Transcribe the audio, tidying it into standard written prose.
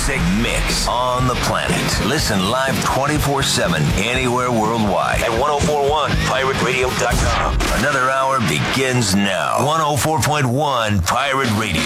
music mix on the planet. Listen live 24/7 anywhere worldwide at 1041pirateradio.com. Another hour begins now. 104.1 Pirate Radio.